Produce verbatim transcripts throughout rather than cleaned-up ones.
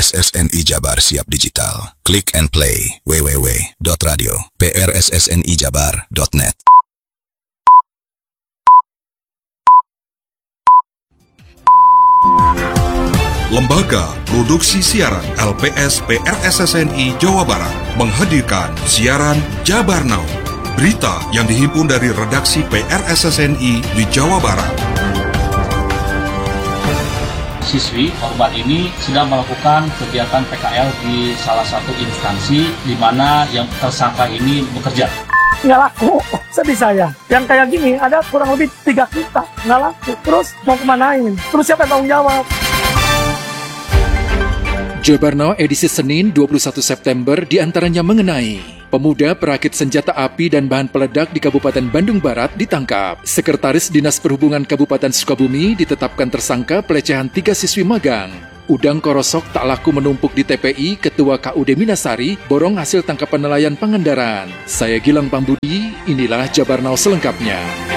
S S N I Jabar siap digital. Click and play. w w w dot radio p r s s n i jabar dot net. Lembaga Produksi Siaran L P S P R S S N I Jawa Barat menghadirkan siaran Jabar Now. Berita yang dihimpun dari redaksi P R S S N I di Jawa Barat. Siswi korban ini sedang melakukan kegiatan P K L di salah satu instansi di mana yang tersangka ini bekerja. Nggak laku, sedih saya. Yang kayak gini ada kurang lebih tiga kita, nggak laku. Terus mau kemanain? Terus siapa yang tanggung jawab? Jabar Now edisi Senin dua puluh satu September diantaranya mengenai pemuda perakit senjata api dan bahan peledak di Kabupaten Bandung Barat ditangkap. Sekretaris Dinas Perhubungan Kabupaten Sukabumi ditetapkan tersangka pelecehan tiga siswi magang. Udang korosok tak laku menumpuk di T P I, Ketua K U D Minasari borong hasil tangkapan nelayan Pangandaran. Saya Gilang Pambudi, inilah Jabar Now selengkapnya.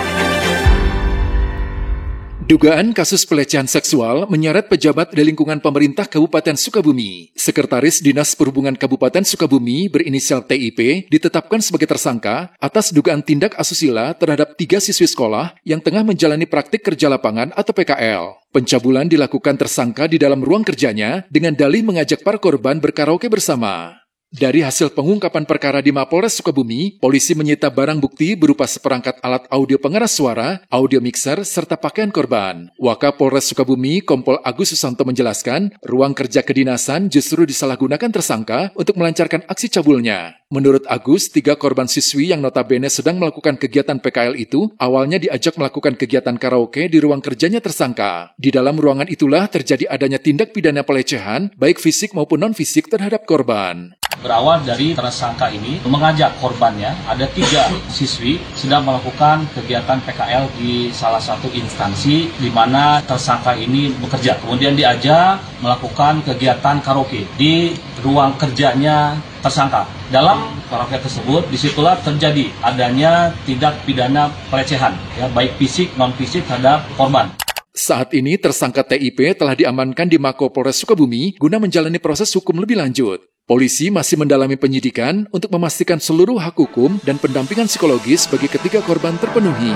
Dugaan kasus pelecehan seksual menyeret pejabat di lingkungan pemerintah Kabupaten Sukabumi. Sekretaris Dinas Perhubungan Kabupaten Sukabumi berinisial T I P ditetapkan sebagai tersangka atas dugaan tindak asusila terhadap tiga siswi sekolah yang tengah menjalani praktik kerja lapangan atau P K L. Pencabulan dilakukan tersangka di dalam ruang kerjanya dengan dalih mengajak para korban berkaraoke bersama. Dari hasil pengungkapan perkara di Mapolres Sukabumi, polisi menyita barang bukti berupa seperangkat alat audio pengeras suara, audio mixer, serta pakaian korban. Wakapolres Sukabumi, Kompol Agus Susanto menjelaskan, ruang kerja kedinasan justru disalahgunakan tersangka untuk melancarkan aksi cabulnya. Menurut Agus, tiga korban siswi yang notabene sedang melakukan kegiatan P K L itu awalnya diajak melakukan kegiatan karaoke di ruang kerjanya tersangka. Di dalam ruangan itulah terjadi adanya tindak pidana pelecehan, baik fisik maupun non-fisik terhadap korban. Berawal dari tersangka ini mengajak korbannya, ada tiga siswi sedang melakukan kegiatan P K L di salah satu instansi di mana tersangka ini bekerja. Kemudian diajak melakukan kegiatan karaoke di ruang kerjanya tersangka. Dalam karaoke tersebut, disitulah terjadi adanya tindak pidana pelecehan, ya, baik fisik non-fisik terhadap korban. Saat ini tersangka T I P telah diamankan di Mako Polres Sukabumi guna menjalani proses hukum lebih lanjut. Polisi masih mendalami penyidikan untuk memastikan seluruh hak hukum dan pendampingan psikologis bagi ketiga korban terpenuhi.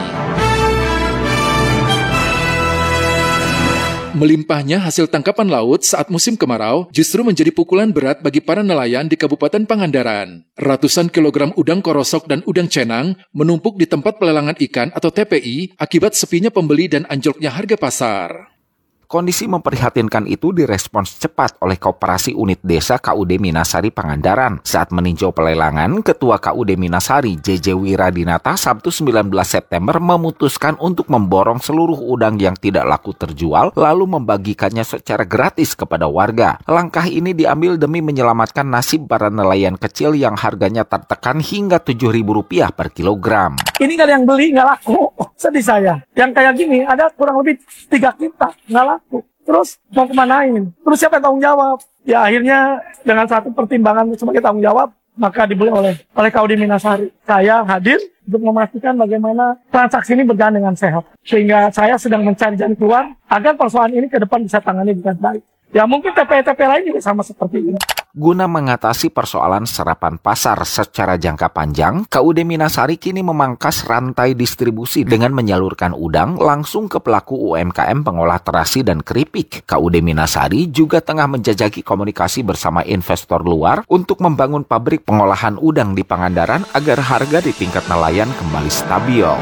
Melimpahnya hasil tangkapan laut saat musim kemarau justru menjadi pukulan berat bagi para nelayan di Kabupaten Pangandaran. Ratusan kilogram udang korosok dan udang cenang menumpuk di tempat pelelangan ikan atau T P I akibat sepinya pembeli dan anjloknya harga pasar. Kondisi memprihatinkan itu direspons cepat oleh Koperasi Unit Desa K U D Minasari Pangandaran. Saat meninjau pelelangan, Ketua K U D Minasari J J Wiradinata Sabtu sembilan belas September memutuskan untuk memborong seluruh udang yang tidak laku terjual lalu membagikannya secara gratis kepada warga. Langkah ini diambil demi menyelamatkan nasib para nelayan kecil yang harganya tertekan hingga tujuh ribu rupiah per kilogram. Ini kan yang beli nggak laku, sedih saya. Yang kayak gini ada kurang lebih tiga kita, nggak laku. Terus mau kemanain? Terus siapa yang tanggung jawab? Ya akhirnya dengan satu pertimbangan sebagai tanggung jawab, maka dibeli oleh oleh K U D Minasari. Saya hadir untuk memastikan bagaimana transaksi ini berjalan dengan sehat. Sehingga saya sedang mencari jalan keluar agar persoalan ini ke depan bisa tangani dengan baik. Ya mungkin T P I T P I lain juga sama seperti ini. Guna mengatasi persoalan serapan pasar secara jangka panjang, K U D Minasari kini memangkas rantai distribusi dengan menyalurkan udang langsung ke pelaku U M K M pengolah terasi dan keripik. K U D Minasari juga tengah menjajaki komunikasi bersama investor luar untuk membangun pabrik pengolahan udang di Pangandaran agar harga di tingkat nelayan kembali stabil.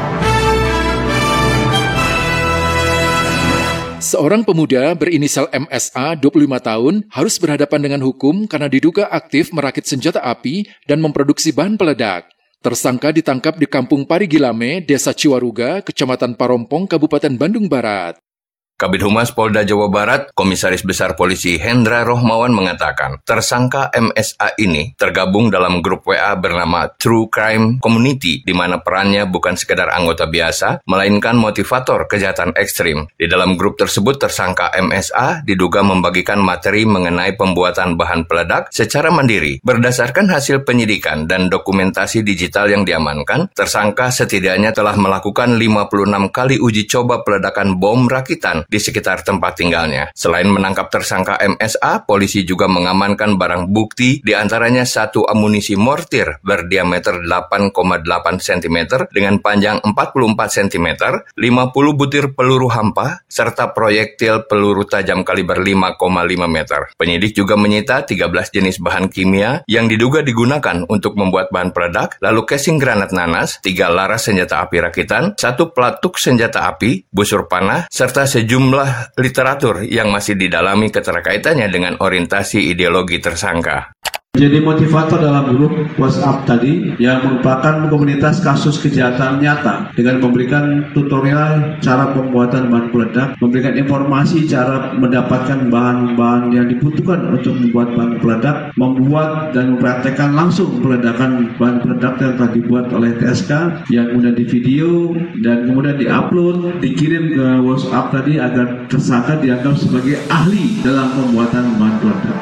Seorang pemuda berinisial M S A dua puluh lima tahun harus berhadapan dengan hukum karena diduga aktif merakit senjata api dan memproduksi bahan peledak. Tersangka ditangkap di Kampung Parigilame, Desa Ciwaruga, Kecamatan Parompong, Kabupaten Bandung Barat. Kabid Humas Polda Jawa Barat, Komisaris Besar Polisi Hendra Rohmawan mengatakan, tersangka M S A ini tergabung dalam grup W A bernama True Crime Community, di mana perannya bukan sekedar anggota biasa, melainkan motivator kejahatan ekstrim. Di dalam grup tersebut, tersangka M S A diduga membagikan materi mengenai pembuatan bahan peledak secara mandiri. Berdasarkan hasil penyidikan dan dokumentasi digital yang diamankan, tersangka setidaknya telah melakukan lima puluh enam kali uji coba peledakan bom rakitan di sekitar tempat tinggalnya. Selain menangkap tersangka M S A, polisi juga mengamankan barang bukti, di antaranya satu amunisi mortir berdiameter delapan koma delapan sentimeter dengan panjang empat puluh empat sentimeter, lima puluh butir peluru hampa, serta proyektil peluru tajam kaliber lima koma lima meter. Penyidik juga menyita tiga belas jenis bahan kimia yang diduga digunakan untuk membuat bahan peledak, lalu casing granat nanas, tiga laras senjata api rakitan, satu pelatuk senjata api, busur panah, serta sejumlah literatur yang masih didalami keterkaitannya dengan orientasi ideologi tersangka. Jadi motivator dalam grup WhatsApp tadi yang merupakan komunitas kasus kejahatan nyata dengan memberikan tutorial cara pembuatan bahan peledak, memberikan informasi cara mendapatkan bahan-bahan yang dibutuhkan untuk membuat bahan peledak, membuat dan mempraktekkan langsung peledakan bahan peledak yang telah dibuat oleh T S K yang kemudian di video dan kemudian diupload, dikirim ke WhatsApp tadi agar tersangka dianggap sebagai ahli dalam pembuatan bahan peledak.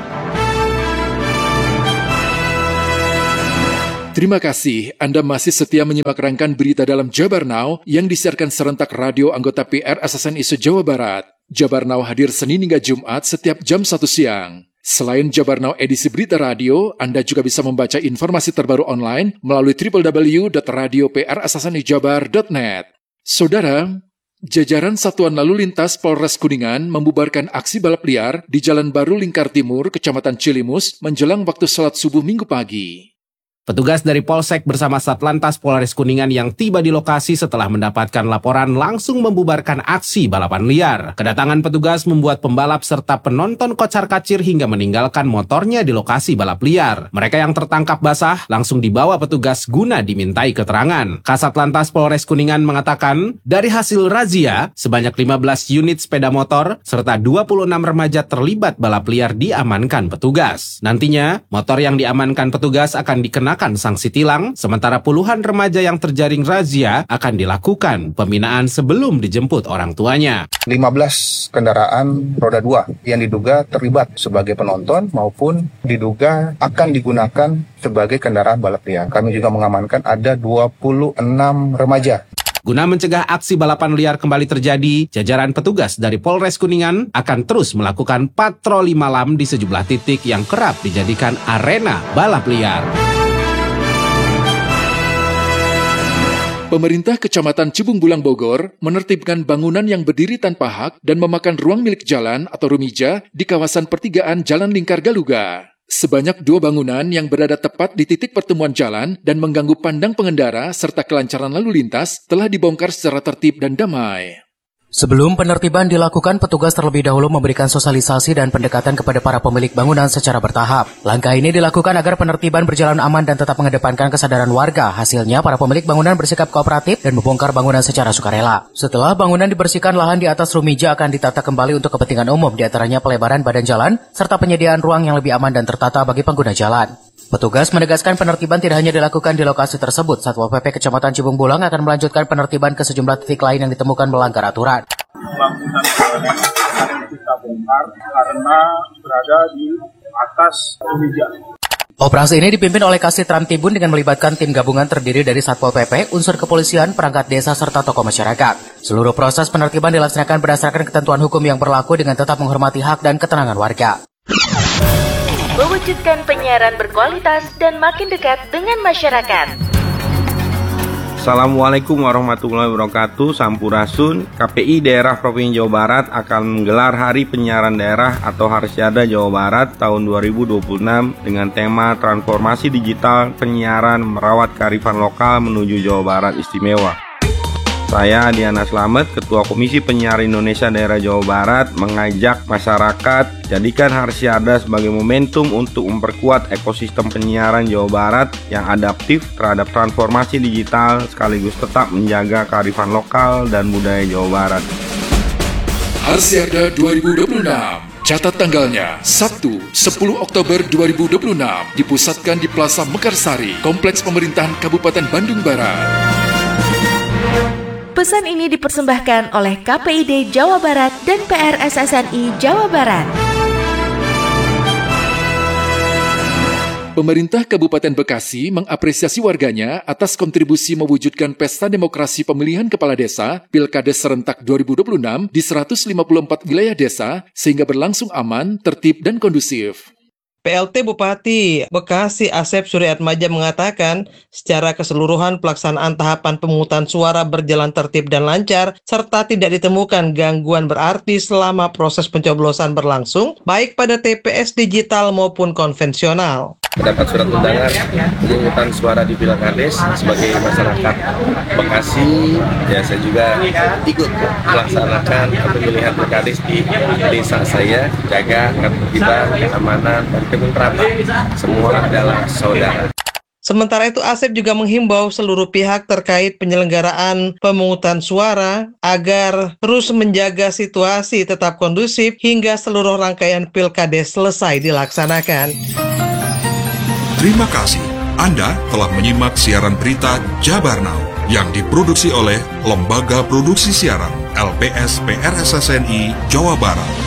Terima kasih Anda masih setia menyimak rangkaian berita dalam Jabar Now yang disiarkan serentak radio anggota P R S S N I se-Jawa Barat. Jabar Now hadir Senin hingga Jumat setiap jam satu siang. Selain Jabar Now edisi berita radio, Anda juga bisa membaca informasi terbaru online melalui w w w dot radio p r s s n i jabar dot net. Saudara, jajaran Satuan Lalu Lintas Polres Kuningan membubarkan aksi balap liar di Jalan Baru Lingkar Timur, Kecamatan Cilimus, menjelang waktu salat subuh Minggu pagi. Petugas dari Polsek bersama Satlantas Polres Kuningan yang tiba di lokasi setelah mendapatkan laporan langsung membubarkan aksi balapan liar. Kedatangan petugas membuat pembalap serta penonton kocar-kacir hingga meninggalkan motornya di lokasi balap liar. Mereka yang tertangkap basah langsung dibawa petugas guna dimintai keterangan. Kasatlantas Polres Kuningan mengatakan, dari hasil razia, sebanyak lima belas unit sepeda motor serta dua puluh enam remaja terlibat balap liar diamankan petugas. Nantinya, motor yang diamankan petugas akan dikenakan sanksi tilang, sementara puluhan remaja yang terjaring razia akan dilakukan pembinaan sebelum dijemput orang tuanya. lima belas kendaraan roda dua yang diduga terlibat sebagai penonton maupun diduga akan digunakan sebagai kendaraan balap liar. Kami juga mengamankan ada dua puluh enam remaja. Guna mencegah aksi balapan liar kembali terjadi, jajaran petugas dari Polres Kuningan akan terus melakukan patroli malam di sejumlah titik yang kerap dijadikan arena balap liar. Pemerintah Kecamatan Cibung Bulang Bogor menertibkan bangunan yang berdiri tanpa hak dan memakan ruang milik jalan atau rumija di kawasan pertigaan Jalan Lingkar Galuga. Sebanyak dua bangunan yang berada tepat di titik pertemuan jalan dan mengganggu pandang pengendara serta kelancaran lalu lintas telah dibongkar secara tertib dan damai. Sebelum penertiban dilakukan, petugas terlebih dahulu memberikan sosialisasi dan pendekatan kepada para pemilik bangunan secara bertahap. Langkah ini dilakukan agar penertiban berjalan aman dan tetap mengedepankan kesadaran warga. Hasilnya, para pemilik bangunan bersikap kooperatif dan membongkar bangunan secara sukarela. Setelah bangunan dibersihkan, lahan di atas rumija akan ditata kembali untuk kepentingan umum, diantaranya pelebaran badan jalan, serta penyediaan ruang yang lebih aman dan tertata bagi pengguna jalan. Petugas menegaskan penertiban tidak hanya dilakukan di lokasi tersebut. Satpol P P Kecamatan Cibung Bulang akan melanjutkan penertiban ke sejumlah titik lain yang ditemukan melanggar aturan. Bangunan yang kita bongkar karena berada di atas rumija. Operasi ini dipimpin oleh Kasih Tramtibun dengan melibatkan tim gabungan terdiri dari Satpol P P, unsur kepolisian, perangkat desa, serta tokoh masyarakat. Seluruh proses penertiban dilaksanakan berdasarkan ketentuan hukum yang berlaku dengan tetap menghormati hak dan ketenangan warga. Mewujudkan penyiaran berkualitas dan makin dekat dengan masyarakat. Assalamualaikum warahmatullahi wabarakatuh. Sampurasun. K P I Daerah Provinsi Jawa Barat akan menggelar Hari Penyiaran Daerah atau Harsiada Jawa Barat tahun dua ribu dua puluh enam dengan tema Transformasi Digital Penyiaran Merawat Kearifan Lokal Menuju Jawa Barat Istimewa. Saya Diana Slamet, Ketua Komisi Penyiaran Indonesia Daerah Jawa Barat, mengajak masyarakat jadikan Harsiada sebagai momentum untuk memperkuat ekosistem penyiaran Jawa Barat yang adaptif terhadap transformasi digital sekaligus tetap menjaga kearifan lokal dan budaya Jawa Barat. Harsiada dua ribu dua puluh enam. Catat tanggalnya, Sabtu, sepuluh Oktober dua ribu dua puluh enam, dipusatkan di Plaza Mekarsari, Kompleks Pemerintahan Kabupaten Bandung Barat. Pesan ini dipersembahkan oleh K P I D Jawa Barat dan P R S S N I Jawa Barat. Pemerintah Kabupaten Bekasi mengapresiasi warganya atas kontribusi mewujudkan pesta demokrasi pemilihan kepala desa Pilkades serentak dua ribu dua puluh enam di seratus lima puluh empat wilayah desa sehingga berlangsung aman, tertib, dan kondusif. P L T Bupati Bekasi Asep Suryatmaja mengatakan secara keseluruhan pelaksanaan tahapan pemungutan suara berjalan tertib dan lancar serta tidak ditemukan gangguan berarti selama proses pencoblosan berlangsung baik pada T P S digital maupun konvensional. Mendapat surat undangan pemungutan suara di Pilkades sebagai masyarakat Bekasi, ya saya juga ikut melaksanakan pemilihan Pilkades di desa saya, jaga ketertiban, keamanan, dan ketentraman. Semua adalah saudara. Sementara itu, Asep juga menghimbau seluruh pihak terkait penyelenggaraan pemungutan suara agar terus menjaga situasi tetap kondusif hingga seluruh rangkaian Pilkades selesai dilaksanakan. Terima kasih. Anda telah menyimak siaran berita Jabar Now yang diproduksi oleh Lembaga Produksi Siaran L P S P R S S N I Jawa Barat.